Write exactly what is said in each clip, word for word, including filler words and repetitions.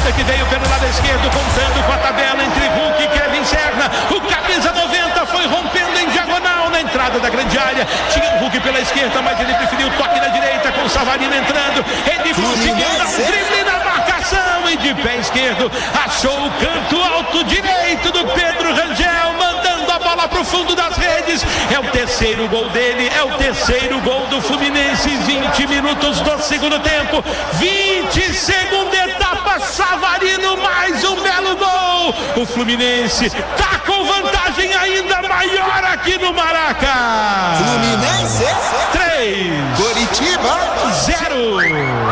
jogada que veio pelo lado esquerdo, contando com a tabela entre Hulk e Kevin Serna. O camisa noventa foi rompendo em diagonal na entrada da grande área. Tinha o Hulk pela esquerda, mas ele preferiu o toque na direita com o Savarino entrando. Ele conseguiu dar um drible na marcação e de pé esquerdo achou o canto alto direito do Pedro Rangel, mandando a bola para o fundo das redes. É o terceiro gol dele, é o terceiro gol do Fluminense. vinte minutos do segundo tempo, vinte segunda etapa. Savarino, mais um belo gol. O Fluminense tá com vantagem ainda maior aqui no Maraca. Fluminense três, Coritiba zero.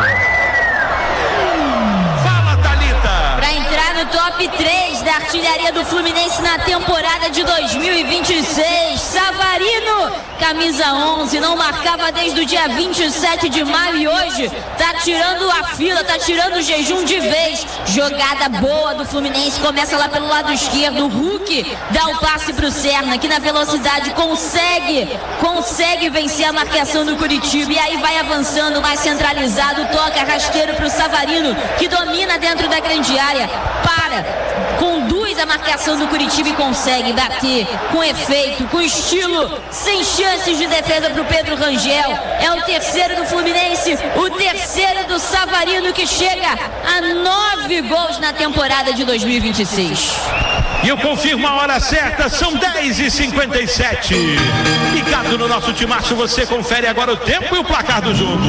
No top três da artilharia do Fluminense na temporada de dois mil e vinte e seis, Savarino, camisa onze, não marcava desde o dia vinte e sete de maio e hoje tá tirando a fila, tá tirando o jejum de vez. Jogada boa do Fluminense, começa lá pelo lado esquerdo, o Hulk dá o passe pro Serna, que na velocidade consegue, consegue vencer a marcação do Coritiba, e aí vai avançando, mais centralizado, toca rasteiro pro Savarino, que domina dentro da grande área, para, conduz a marcação do Coritiba e consegue bater com efeito, com estilo, sem chances de defesa para o Pedro Rangel. É o terceiro do Fluminense, o terceiro do Savarino, que chega a nove gols na temporada de dois mil e vinte e seis. E eu confirmo a hora certa, são dez e cinquenta e sete. Ligado no nosso timaço, você confere agora o tempo e o placar do jogo.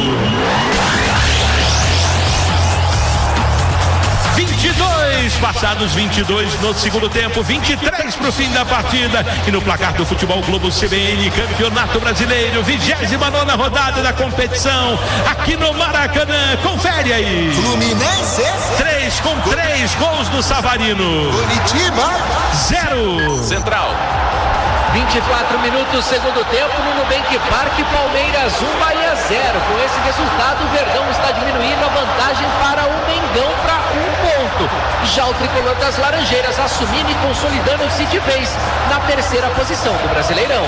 vinte e dois, passados vinte e dois no segundo tempo, vinte e três para o fim da partida. E no placar do Futebol Globo C B N, Campeonato Brasileiro, vigésima nona rodada da competição, aqui no Maracanã. Confere aí. Fluminense três com três gols do Savarino. Coritiba zero. Central. vinte e quatro minutos, segundo tempo, no Nubank Park, Palmeiras um, Bahia zero. Com esse resultado, o Verdão está diminuindo a vantagem para o Mengão para um ponto. Já o tricolor das Laranjeiras assumindo e consolidando-se de vez na terceira posição do Brasileirão.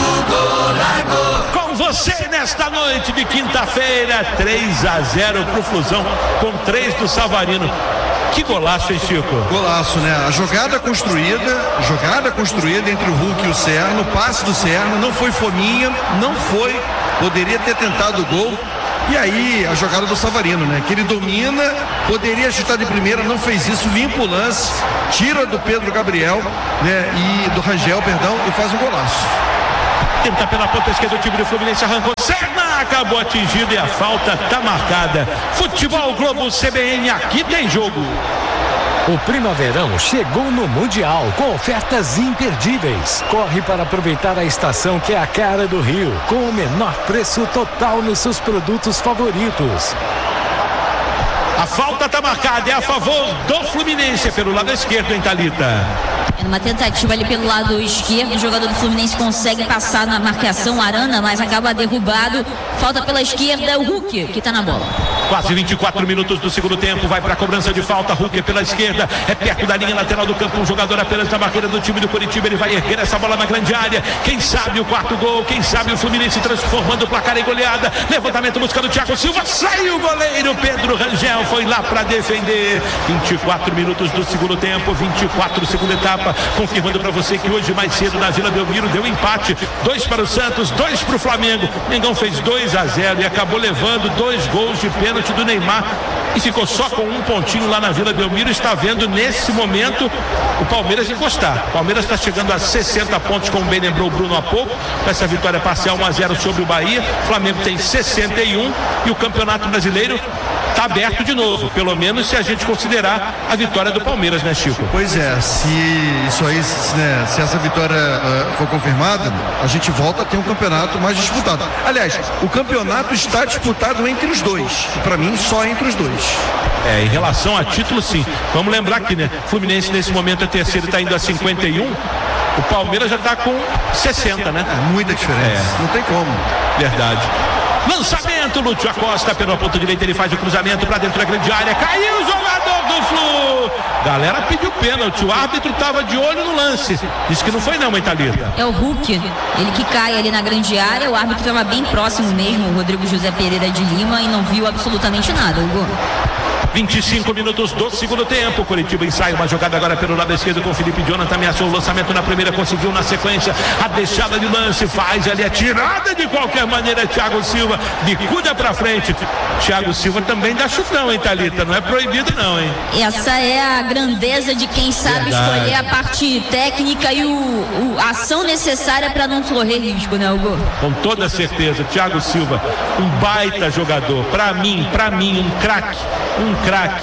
Com você nesta noite de quinta-feira, três a zero pro Flusão, com três do Savarino. Que golaço, hein, Chico? Golaço, né? A jogada construída, jogada construída entre o Hulk e o Serna, o passe do Serna, não foi fominha, não foi, poderia ter tentado o gol. E aí, a jogada do Savarino, né? Que ele domina, poderia chutar de primeira, não fez isso, limpa o lance, tira do Pedro Gabriel, né? E do Rangel, perdão, e faz um golaço. Tenta pela ponta esquerda, o time do Fluminense arrancou. Serna acabou atingido e a falta tá marcada. Futebol Globo C B N, aqui tem jogo. O Primaverão chegou no Mundial com ofertas imperdíveis. Corre para aproveitar a estação que é a cara do Rio, com o menor preço total nos seus produtos favoritos. A falta tá marcada, é a favor do Fluminense, pelo lado esquerdo, hein, Thalita? É numa tentativa ali pelo lado esquerdo, o jogador do Fluminense consegue passar na marcação, Arana, mas acaba derrubado. Falta pela esquerda, o Hulk, que tá na bola. Quase vinte e quatro minutos do segundo tempo, vai para a cobrança de falta, Hulk pela esquerda, é perto da linha lateral do campo, um jogador apenas na barreira do time do Coritiba, ele vai erguer essa bola na grande área, quem sabe o quarto gol, quem sabe o Fluminense transformando o placar em goleada, levantamento buscando o Thiago Silva, saiu o goleiro, Pedro Rangel foi lá para defender. Vinte e quatro minutos do segundo tempo, vinte e quatro segunda etapa, confirmando para você que hoje mais cedo na Vila Belmiro deu empate, dois para o Santos, dois para o Flamengo, Mengão fez dois a zero e acabou levando dois gols de pênalti do Neymar e ficou só com um pontinho lá na Vila Belmiro. Está vendo nesse momento o Palmeiras encostar. O Palmeiras está chegando a sessenta pontos, como bem lembrou o Bruno há pouco, com essa vitória parcial um a zero sobre o Bahia. O Flamengo tem sessenta e um e o Campeonato Brasileiro está aberto de novo, pelo menos se a gente considerar a vitória do Palmeiras, né, Chico? Pois é, se isso aí, né, se essa vitória uh, for confirmada, a gente volta a ter um campeonato mais disputado. Aliás, o campeonato está disputado entre os dois, para mim só entre os dois. É, em relação a título, sim. Vamos lembrar que, né, Fluminense nesse momento é terceiro, está indo a cinquenta e um, o Palmeiras já está com sessenta, né? É muita diferença, é. Não tem como. Verdade. Lançamento, Lúcio Acosta pela ponta direita, ele faz o cruzamento para dentro da grande área, caiu o jogador do Flu. Galera pediu pênalti, o árbitro estava de olho no lance, disse que não foi não, hein, Thalita? É o Hulk, ele que cai ali na grande área, o árbitro estava bem próximo mesmo, o Rodrigo José Pereira de Lima, e não viu absolutamente nada, Hugo. vinte e cinco minutos do segundo tempo. Curitiba ensaia uma jogada agora pelo lado esquerdo com o Felipe Jonathan, ameaçou o lançamento na primeira, conseguiu na sequência a deixada de lance, faz ali a tirada de qualquer maneira. Thiago Silva bicuda pra frente. Thiago Silva também dá chutão, hein, Thalita? Não é proibido não, hein? Essa é a grandeza de quem sabe Verdade. escolher a parte técnica e o, o a ação necessária para não correr risco, né, Hugo? Com toda certeza, Thiago Silva, um baita jogador, pra mim, pra mim, um craque, um craque,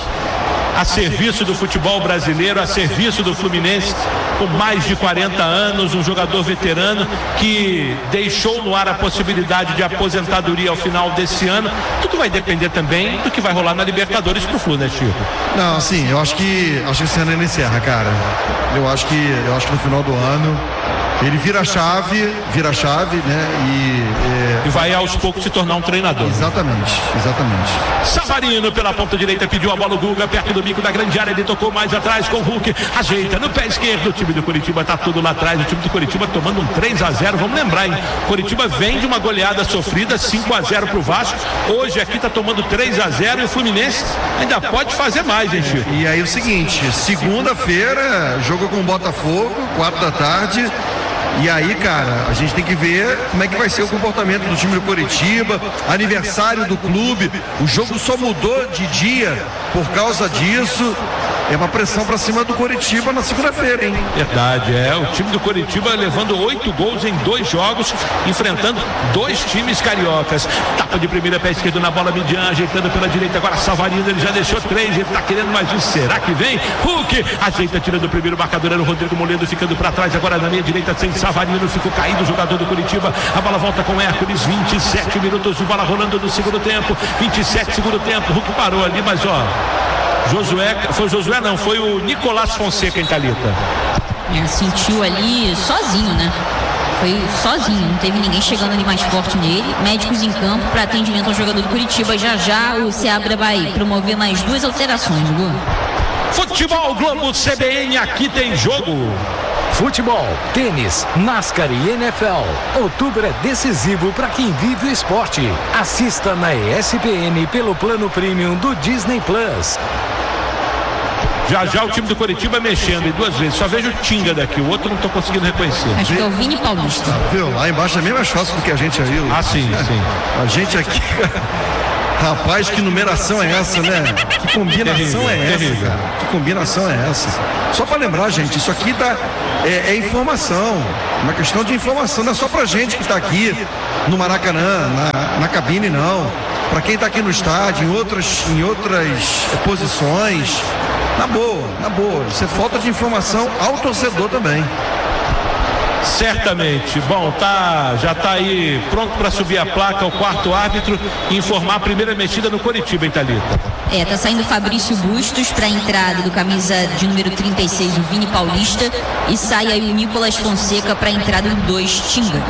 a serviço do futebol brasileiro, a serviço do Fluminense, com mais de quarenta anos, um jogador veterano que deixou no ar a possibilidade de aposentadoria ao final desse ano. Tudo vai depender também do que vai rolar na Libertadores pro Flu, né, Chico? Não, assim, eu acho que acho que esse ano ele encerra, cara. Eu acho que eu acho que no final do ano ele vira a chave, vira a chave, né? E, é... e vai aos poucos se tornar um treinador. Exatamente, exatamente. Savarino pela ponta direita pediu a bola, o Guga perto do bico da grande área, ele tocou mais atrás com o Hulk, ajeita no pé esquerdo. O time do Curitiba tá tudo lá atrás, o time do Curitiba tomando um três a zero. Vamos lembrar, hein? Curitiba vem de uma goleada sofrida, cinco a zero pro Vasco. Hoje aqui tá tomando três a zero e o Fluminense ainda pode fazer mais, hein, Chico? E aí o seguinte, segunda-feira, jogo com o Botafogo, quatro da tarde. E aí, cara, a gente tem que ver como é que vai ser o comportamento do time do Curitiba, aniversário do clube. O jogo só mudou de dia por causa disso. É uma pressão pra cima do Curitiba na segunda-feira, hein? Verdade, é. O time do Curitiba levando oito gols em dois jogos, enfrentando dois times cariocas. Tapa de primeira, pé esquerdo na bola, Midian ajeitando pela direita. Agora Savarino, ele já deixou três, ele tá querendo mais um. Será que vem? Hulk ajeita, tirando o primeiro marcador, era o Rodrigo Moledo ficando pra trás. Agora na meia direita, sem Savarino, ficou caído o jogador do Curitiba. A bola volta com Hércules, vinte e sete minutos de bola rolando no segundo tempo. vinte e sete segundo tempo. Hulk parou ali, mas ó. Josué, foi o Josué não, foi o Nicolás Fonseca em Thalita. É, sentiu ali sozinho, né? Foi sozinho, não teve ninguém chegando ali mais forte nele. Médicos em campo para atendimento ao jogador do Curitiba. Já já o Seabra vai promover mais duas alterações, Gu. Futebol Globo C B N, aqui tem jogo. Futebol, tênis, NASCAR e N F L. Outubro é decisivo para quem vive o esporte. Assista na E S P N pelo plano premium do Disney Plus. Já já o time do Curitiba mexendo em duas vezes. Só vejo o Tinga daqui, o outro não tô conseguindo reconhecer. Acho que é o Vini Paulista. Ah, viu? Lá embaixo é bem mais fácil do que a gente aí. Ah, sim, sim. A gente aqui... Rapaz, que numeração é essa, né? Que combinação é essa, cara? Que combinação é essa? Só para lembrar, gente, isso aqui tá, é, é informação, uma questão de informação, não é só pra gente que tá aqui no Maracanã, na, na cabine, não. Para quem tá aqui no estádio, em outras, em outras posições, na boa, na boa. Isso é falta de informação ao torcedor também. Certamente. Bom, tá, já tá aí pronto para subir a placa o quarto árbitro e informar a primeira mexida no Curitiba, hein, Thalita? É, tá saindo Fabrício Bustos para a entrada do camisa de número trinta e seis, o Vini Paulista, e sai aí o Nicolás Fonseca para a entrada do dois, Tinga.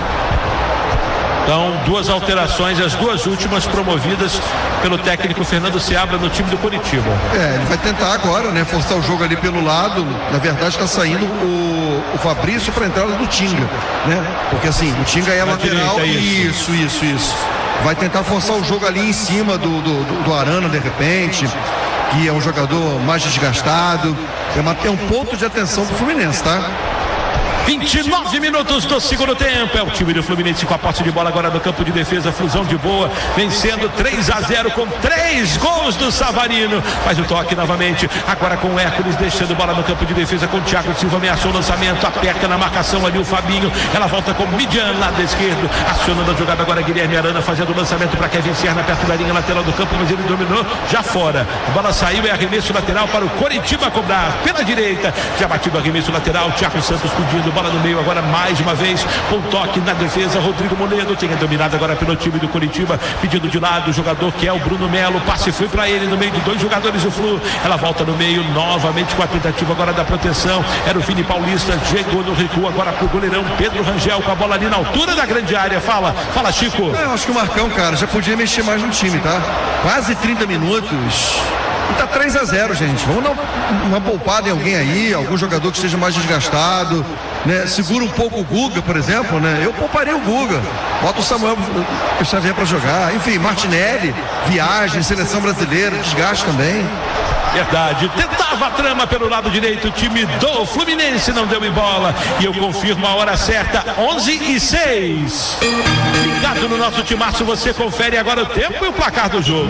Então, duas alterações, as duas últimas promovidas pelo técnico Fernando Seabra no time do Curitiba. É, ele vai tentar agora, né, forçar o jogo ali pelo lado. Na verdade, está saindo o, o Fabrício para a entrada do Tinga, né? Porque assim, o Tinga é Na lateral. direita, isso, isso, isso. Vai tentar forçar o jogo ali em cima do, do, do, do Arana, de repente, que é um jogador mais desgastado. É, uma, é um ponto de atenção pro Fluminense, tá? vinte e nove minutos do segundo tempo. É o time do Fluminense com a posse de bola agora no campo de defesa. Flusão de boa, vencendo três a zero com três gols do Savarino. Faz o toque novamente. Agora com o Hércules deixando bola no campo de defesa com o Thiago Silva. Ameaçou o lançamento. Aperta na marcação ali o Fabinho. Ela volta com o Midian, lado esquerdo. Acionando a jogada agora Guilherme Arana fazendo o lançamento para Kevin Serna perto da linha lateral do campo, mas ele dominou já fora. A bola saiu, é arremesso lateral para o Coritiba cobrar pela direita. Já batido o arremesso lateral. Thiago Santos pedindo bola no meio agora mais uma vez com toque na defesa. Rodrigo Moledo tinha dominado agora pelo time do Curitiba, pedindo de lado o jogador que é o Bruno Melo. Passe foi para ele no meio de dois jogadores do Flu. Ela volta no meio novamente com a tentativa agora da proteção. Era o Vini Paulista, chegou no recuo agora pro goleirão Pedro Rangel com a bola ali na altura da grande área. Fala, fala, Chico. É, eu acho que o Marcão, cara, já podia mexer mais no time, tá? Quase trinta minutos. E tá três a zero, gente. Vamos dar uma poupada em alguém aí, algum jogador que esteja mais desgastado, né? Segura um pouco o Guga, por exemplo, né? Eu pouparei o Guga. Bota o Samuel Xavier para jogar. Enfim, Martinelli, viagem, seleção brasileira, desgaste também. Verdade, tentava a trama pelo lado direito, o time do Fluminense não deu em bola, e eu confirmo a hora certa, onze e seis. Ligado no nosso timaço, você confere agora o tempo e o placar do jogo.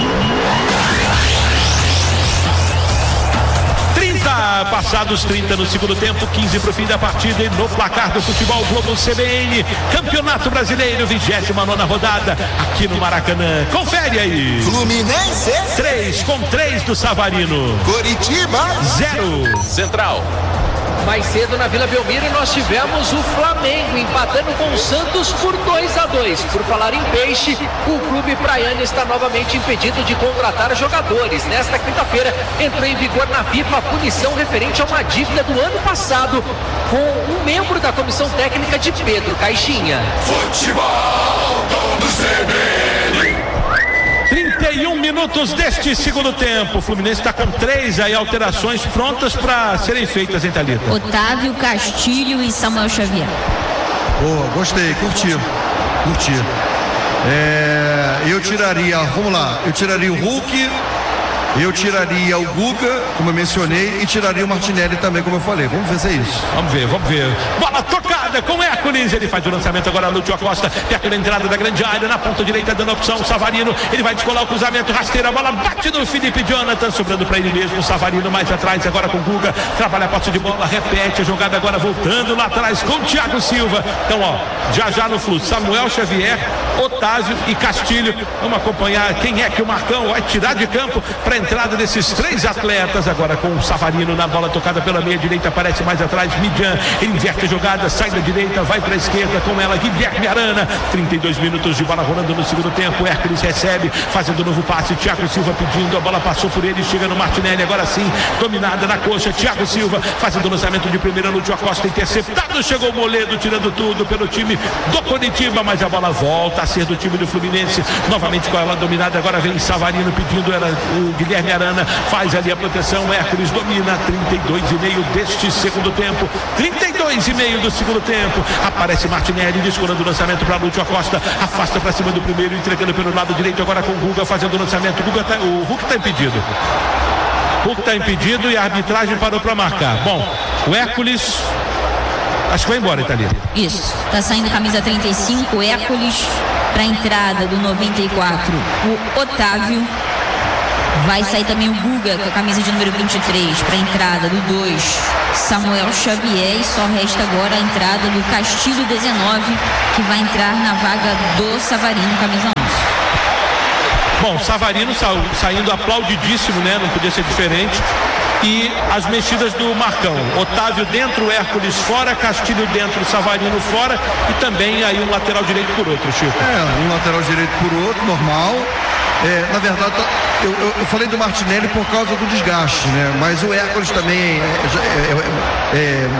trinta, passados trinta no segundo tempo, quinze para o fim da partida, e no placar do Futebol Globo C B N, Campeonato Brasileiro, vigésima nona rodada, aqui no Maracanã. Confere aí. Fluminense três com três do Savarino. Coritiba zero. Central. Mais cedo na Vila Belmiro nós tivemos o Flamengo empatando com o Santos por dois a dois. Por falar em peixe, o clube praiano está novamente impedido de contratar jogadores. Nesta quinta-feira entrou em vigor na FIFA a punição referente a uma dívida do ano passado com um membro da comissão técnica de Pedro Caixinha. Futebol do C B N. trinta e um minutos deste segundo tempo. O Fluminense está com três aí alterações prontas para serem feitas, hein, Thalita? Otávio, Castilho e Samuel Xavier. Boa, gostei, curti. Curti. É, eu tiraria, vamos lá, eu tiraria o Hulk, eu tiraria o Guga, como eu mencionei, e tiraria o Martinelli também, como eu falei. Vamos ver se é isso. Vamos ver, vamos ver. Bola tocada com Hércules. Ele faz o lançamento agora, Lúcio Acosta, perto da entrada da grande área, na ponta direita, dando opção. O Savarino, ele vai descolar o cruzamento, rasteira, a bola bate no Felipe Jonathan, sobrando para ele mesmo. O Savarino mais atrás, agora com o Guga. Trabalha a posse de bola, repete a jogada agora, voltando lá atrás com o Thiago Silva. Então, ó, já já no fluxo, Samuel Xavier, Otávio e Castilho. Vamos acompanhar quem é que o Marcão vai tirar de campo para entrada desses três atletas, agora com o Savarino na bola tocada pela meia direita, aparece mais atrás, Midian, ele inverte a jogada, sai da direita, vai para a esquerda, com ela Guilherme Arana, trinta e dois minutos de bola rolando no segundo tempo, Hércules recebe, fazendo um novo passe, Thiago Silva pedindo, a bola passou por ele, chega no Martinelli, agora sim, dominada na coxa, Thiago Silva fazendo o lançamento de primeira, Lúcio Acosta interceptado, chegou o Moledo, tirando tudo pelo time do Coritiba, mas a bola volta a ser do time do Fluminense, novamente com ela dominada, agora vem Savarino pedindo, ela, o Guilherme Arana faz ali a proteção, Hércules domina, trinta e dois e meio deste segundo tempo, trinta e dois e meio do segundo tempo, aparece Martinelli, descolando o lançamento para Lúcio Acosta, afasta para cima do primeiro, entregando pelo lado direito, agora com o Guga fazendo o lançamento, o, Guga tá, o Hulk está impedido, Hulk está impedido e a arbitragem parou para marcar. Bom, o Hércules acho que vai embora, Itália. Isso, tá saindo camisa trinta e cinco, Hércules, para a entrada do noventa e quatro, o Otávio. Vai sair também o Guga com a camisa de número vinte e três para a entrada do dois, Samuel Xavier, e só resta agora a entrada do Castilho dezenove, que vai entrar na vaga do Savarino, camisa onze. Bom, Savarino sa saindo aplaudidíssimo, né? Não podia ser diferente. E as mexidas do Marcão, Otávio dentro, Hércules fora, Castilho dentro, Savarino fora, e também aí um lateral direito por outro, Chico. É, um lateral direito por outro, normal. É, na verdade, eu, eu, eu falei do Martinelli por causa do desgaste, né? Mas o Hércules também é, é, é,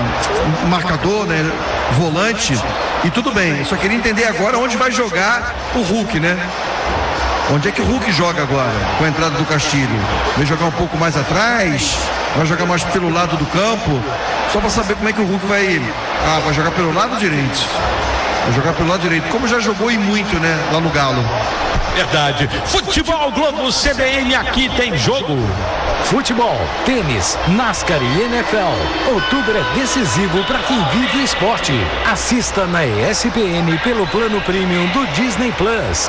é marcador, né? Volante, e tudo bem. Eu só queria entender agora onde vai jogar o Hulk, né? Onde é que o Hulk joga agora, com a entrada do Castilho? Vai jogar um pouco mais atrás? Vai jogar mais pelo lado do campo? Só para saber como é que o Hulk vai... Ah, vai jogar pelo lado direito. Vai jogar pelo lado direito, como já jogou e muito, né? Lá no Galo. Verdade. Futebol Globo C B N, aqui tem jogo. Futebol, tênis, NASCAR e N F L. Outubro é decisivo para quem vive o esporte. Assista na E S P N pelo plano premium do Disney Plus.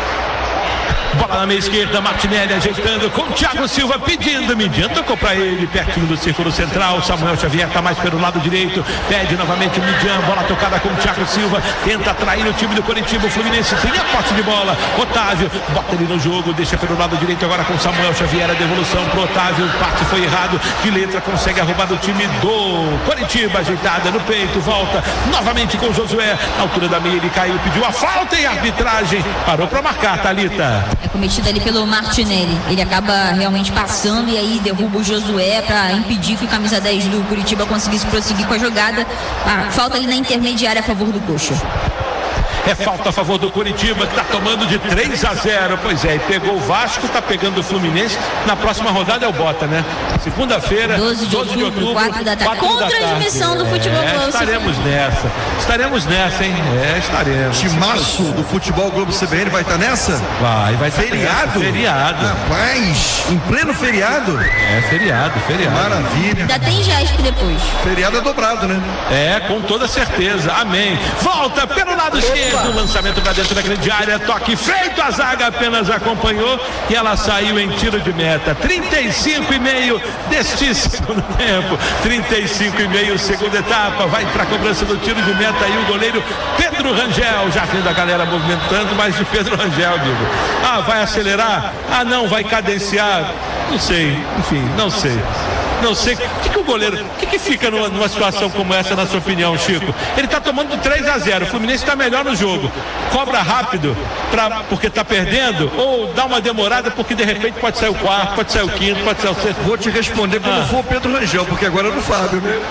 Bola na meia esquerda, Martinelli ajeitando com o Thiago Silva pedindo, Midian tocou para ele, pertinho do círculo central, Samuel Xavier está mais pelo lado direito, pede novamente o Midian, bola tocada com o Thiago Silva, tenta atrair o time do Coritiba, o Fluminense tem a posse de bola, Otávio, bota ele no jogo, deixa pelo lado direito agora com Samuel Xavier, a devolução pro Otávio, o passe foi errado, de letra consegue arrumar do time do Coritiba, ajeitada no peito, volta novamente com o Josué, na altura da meia ele caiu, pediu a falta e a arbitragem parou para marcar, Thalita. É cometido ali pelo Martinelli. Ele acaba realmente passando e aí derruba o Josué para impedir que o camisa dez do Curitiba conseguisse prosseguir com a jogada. Ah, falta ali na intermediária a favor do Coxa. É falta a favor do Coritiba, que está tomando de três a zero. Pois é, e pegou o Vasco, está pegando o Fluminense. Na próxima rodada é o Bota, né? Segunda-feira, doze de outubro, quatro da tarde. Com transmissão do Futebol é, Globo. Estaremos nessa. Estaremos nessa, hein? É, estaremos. Timaço do Futebol Globo C B N vai estar nessa? Vai, vai estar. Feriado? Feriado. Rapaz, em pleno feriado? É, feriado, feriado. Maravilha. Ainda tem Jesp depois. Feriado é dobrado, né? É, com toda certeza. Amém. Volta pelo lado esquerdo. Lançamento para dentro da grande área. Toque feito. A zaga apenas acompanhou e ela saiu em tiro de meta. trinta e cinco e meio deste segundo tempo. trinta e cinco e meio, segunda etapa. Vai para a cobrança do tiro de meta aí o goleiro Pedro Rangel. Já vendo a galera movimentando, mas de Pedro Rangel, digo. Ah, vai acelerar? Ah, não, vai cadenciar? Não sei. Enfim, não sei. Não sei, o que, que o goleiro, o que, que fica numa, numa situação como essa, na sua opinião, Chico? Ele tá tomando de três a zero, o Fluminense tá melhor no jogo, cobra rápido pra, porque tá perdendo, ou dá uma demorada porque de repente pode sair o quarto, pode sair o quinto, pode sair o sexto. Vou te responder quando ah. for o Pedro Rangel, porque agora é do Fábio, né?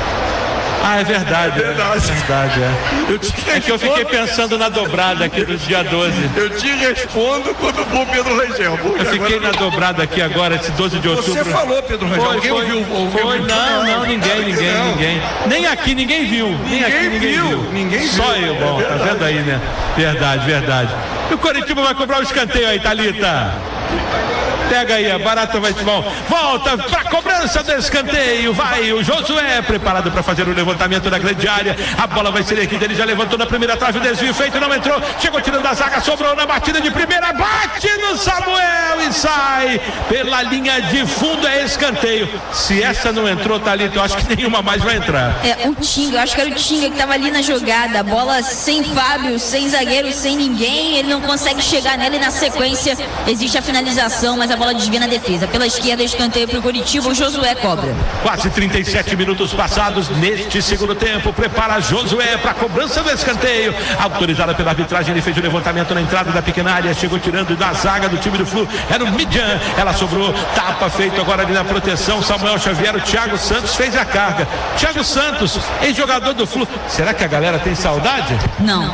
Ah, é verdade. É verdade. É, verdade, é. Eu te é que eu fiquei pensando na dobrada aqui do dia doze. Eu te respondo quando for Pedro Rangel. Eu fiquei agora... na dobrada aqui agora, esse doze de outubro. Você falou, Pedro Rangel. Foi, alguém foi, ouviu? ouviu foi, não, não, ninguém, ninguém, não. ninguém. Nem aqui ninguém viu. Nem ninguém aqui ninguém viu. viu. Ninguém Só viu. eu, bom, é tá vendo aí, né? Verdade, verdade. E o Coritiba vai cobrar o escanteio aí, Thalita. Pega aí, a barata vai te bom. Volta para cobrança do escanteio. Vai o Josué, preparado para fazer o levantamento da grande área. A bola vai ser aqui dele, já levantou na primeira trave, o desvio feito, não entrou. Chegou tirando a zaga, sobrou na batida de primeira, bate no Samuel e sai pela linha de fundo. É escanteio. Se essa não entrou, Thalita, eu acho que nenhuma mais vai entrar. É, o Tinga, eu acho que era o Tinga que tava ali na jogada. A bola sem Fábio, sem zagueiro, sem ninguém. Ele não consegue chegar nela e na sequência existe a finalização, mas a bola desvia na defesa. Pela esquerda, escanteio para o Coritiba, o Josué cobra. Quase trinta e sete minutos passados neste segundo tempo. Prepara Josué para a cobrança do escanteio. Autorizada pela arbitragem, ele fez o levantamento na entrada da pequena área. Chegou tirando da zaga do time do Flu. Era o Midjan. Ela sobrou. Tapa feito agora ali na proteção. Samuel Xavier, o Thiago Santos fez a carga. Thiago Santos, ex-jogador do Flu. Será que a galera tem saudade? Não.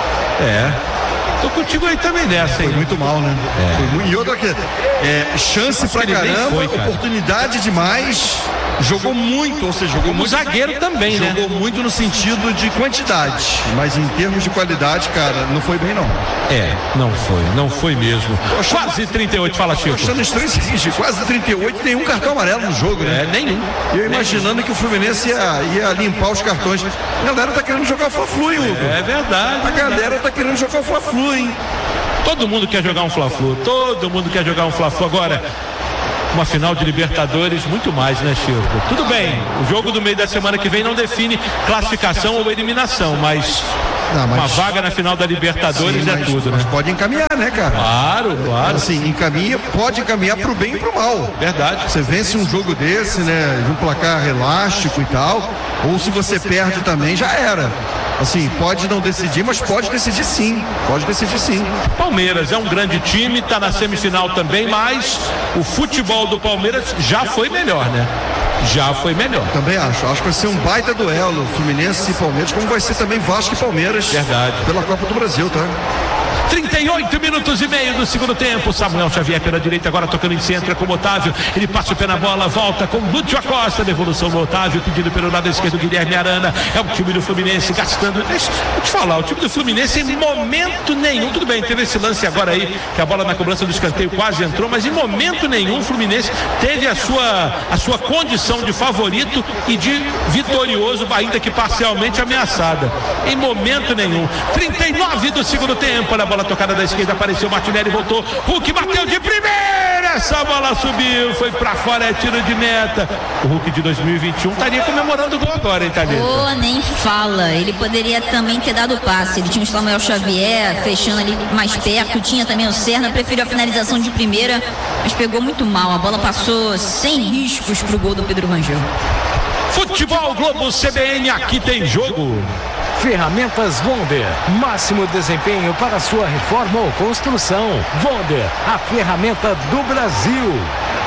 É. Tô contigo aí também nessa, hein? Foi muito mal, né? É. Foi muito... E outra que é, chance pra caramba, foi, oportunidade demais. Jogou muito, ou seja, jogou Como muito. zagueiro também, jogou né? Jogou muito no sentido de quantidade, mas em termos de qualidade, cara, não foi bem, não. É, não foi, não foi mesmo. Achando... Quase trinta e oito, fala, Chico. Tô achando estranho o seguinte, quase trinta e oito, nenhum cartão amarelo no jogo, né? É, nenhum. Eu imaginando nenhum. que o Fluminense ia, ia limpar os cartões. A galera tá querendo jogar o Fla-Flu, hein, Hugo? É verdade. A galera tá querendo jogar o Fla-Flu, hein? Todo mundo quer jogar um Fla-Flu, todo mundo quer jogar um Fla-Flu. Agora, uma final de Libertadores, muito mais, né, Chico? Tudo bem, o jogo do meio da semana que vem não define classificação ou eliminação, mas, não, mas... uma vaga na final da Libertadores Sim, é mas, tudo, mas né? Pode encaminhar, né, cara? Claro, claro. Assim, encaminha, pode encaminhar pro bem e pro mal. Verdade. Você vence um jogo desse, né, de um placar elástico e tal, ou se você perde também, já era. Assim, pode não decidir, mas pode decidir sim. Pode decidir sim. Palmeiras é um grande time, tá na semifinal também, mas o futebol do Palmeiras já foi melhor, né? Já foi melhor. Também acho. Acho que vai ser um baita duelo, Fluminense e Palmeiras, como vai ser também Vasco e Palmeiras. Verdade. Pela Copa do Brasil, tá? trinta e oito minutos e meio do segundo tempo. Samuel Xavier pela direita, agora tocando em centro, é com o Otávio. Ele passa o pé na bola, volta com Lúcio Acosta. Devolução do Otávio, pedido pelo lado esquerdo, Guilherme Arana. É o time do Fluminense gastando. Deixa eu te falar, o time do Fluminense em momento nenhum. Tudo bem, teve esse lance agora aí, que a bola na cobrança do escanteio quase entrou, mas em momento nenhum o Fluminense teve a sua, a sua condição de favorito e de vitorioso, ainda que parcialmente ameaçada. Em momento nenhum. trinta e nove do segundo tempo, na bola tocada da esquerda, apareceu Martinelli, voltou, Hulk bateu de primeira, essa bola subiu, foi pra fora, é tiro de meta. O Hulk de dois mil e vinte e um estaria comemorando o gol agora, hein, Thalita? Oh, nem fala, ele poderia também ter dado o passe, ele tinha o Samuel Xavier fechando ali mais perto, tinha também o Serna, preferiu a finalização de primeira, mas pegou muito mal, a bola passou sem riscos pro gol do Pedro Rangel. Futebol Globo C B N, aqui tem jogo. Ferramentas Wonder, máximo desempenho para sua reforma ou construção. Wonder, a ferramenta do Brasil.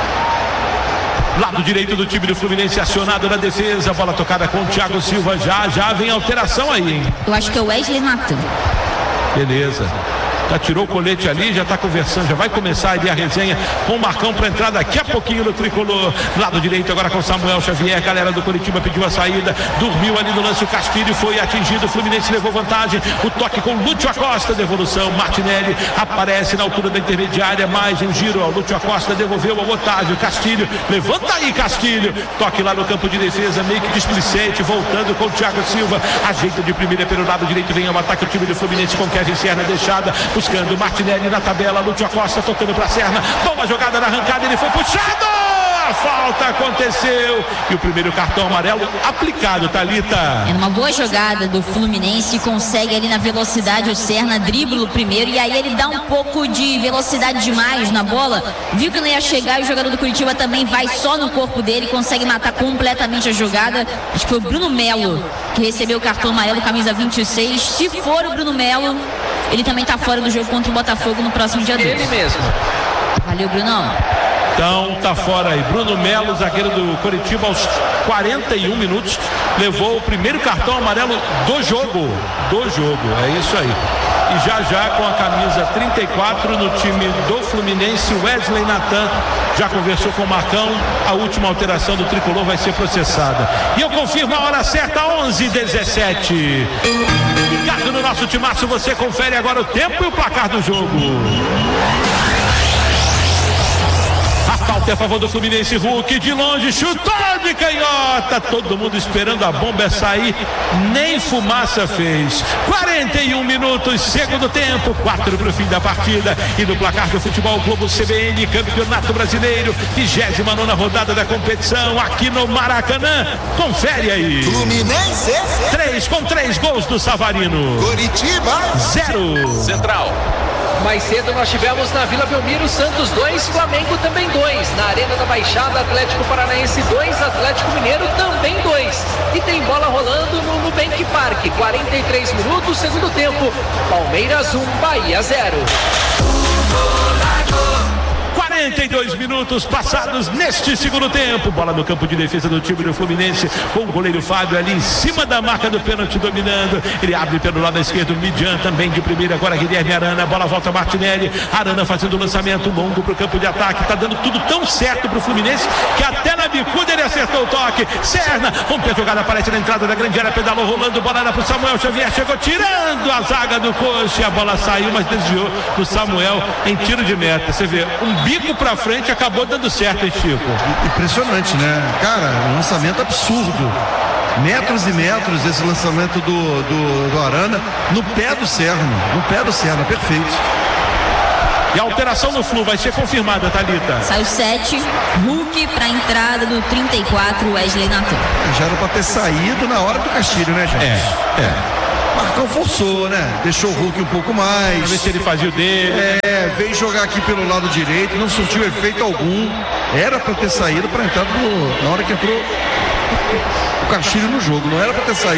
Lado direito do time do Fluminense acionado na defesa, bola tocada com o Thiago Silva, já, já vem alteração aí, hein? Eu acho que é o Wesley Natan. Beleza. Já tirou o colete ali, já está conversando, já vai começar ali a resenha com o Marcão para entrar daqui a pouquinho no tricolor. Lado direito agora com Samuel Xavier, galera do Coritiba pediu a saída, dormiu ali no lance, o Castilho foi atingido, o Fluminense levou vantagem, o toque com Lúcio Acosta, devolução, Martinelli aparece na altura da intermediária, mais um giro, ó, Lúcio Acosta devolveu ao Otávio, Castilho, levanta aí Castilho, toque lá no campo de defesa, meio que displicente, voltando com o Thiago Silva, ajeita de primeira pelo lado direito, vem ao ataque o time do Fluminense com Kevin Serna, deixada, buscando Martinelli na tabela, Lúcio Acosta tocando para Serna, boa jogada na arrancada, ele foi puxado, a falta aconteceu e o primeiro cartão amarelo aplicado, Thalita. É uma boa jogada do Fluminense, consegue ali na velocidade o Serna, dribla o primeiro e aí ele dá um pouco de velocidade demais na bola, viu que não ia chegar e o jogador do Curitiba também vai só no corpo dele, consegue matar completamente a jogada. Acho que foi o Bruno Melo que recebeu o cartão amarelo, camisa vinte e seis, se for o Bruno Melo, ele também tá fora do jogo contra o Botafogo no próximo dia dois. Ele mesmo. Valeu, Brunão. Então tá fora aí. Bruno Melo, zagueiro do Coritiba, aos quarenta e um minutos, levou o primeiro cartão amarelo do jogo. Do jogo, é isso aí. E já já com a camisa trinta e quatro no time do Fluminense, Wesley Natan já conversou com o Marcão. A última alteração do tricolor vai ser processada. E eu confirmo a hora certa, onze e dezessete. Ligado no nosso timaço, você confere agora o tempo e o placar do jogo. A falta é a favor do Fluminense, Hulk de longe, chutou de canhota, todo mundo esperando a bomba sair, nem fumaça fez. quarenta e um minutos, segundo tempo, quatro para o fim da partida. E no placar do Futebol Globo C B N, Campeonato Brasileiro, vigésima nona rodada da competição, aqui no Maracanã. Confere aí. Fluminense Três com três gols do Savarino. Coritiba Zero. Central. Mais cedo nós tivemos na Vila Belmiro Santos dois, Flamengo também dois. Na Arena da Baixada, Atlético Paranaense dois, Atlético Mineiro também dois. E tem bola rolando no Nubank Park. quarenta e três minutos, segundo tempo. Palmeiras um, Bahia zero. quarenta e dois minutos passados neste segundo tempo. Bola no campo de defesa do time do Fluminense, com o goleiro Fábio ali em cima da marca do pênalti dominando. Ele abre pelo lado esquerdo, Midian também de primeira. Agora Guilherme Arana, bola volta a Martinelli. Arana fazendo o lançamento longo para o campo de ataque. Tá dando tudo tão certo para o Fluminense que até na bicuda ele acertou o toque. Serna, rompe a jogada, aparece na entrada da grande área, pedalou rolando, bola era para o Samuel Xavier, chegou tirando a zaga do Coxa. A bola saiu, mas desviou do Samuel em tiro de meta. Você vê, um bico pra frente, acabou dando certo, hein, Chico? Impressionante, né? Cara, um lançamento absurdo. Metros e metros esse lançamento do, do, do Arana no pé do Serna. No pé do Serna, perfeito. E a alteração no Flu vai ser confirmada, Thalita. Saiu sete, Hulk pra entrada do trinta e quatro, Wesley Natan. Já era pra ter saído na hora do Castilho, né, gente? É, é. Marcão forçou, né? Deixou o Hulk um pouco mais. Pra ver se ele fazia o dele. É, veio jogar aqui pelo lado direito, não surtiu efeito algum. Era pra ter saído pra entrar no, na hora que entrou o Castilho no jogo. Não era pra ter saído.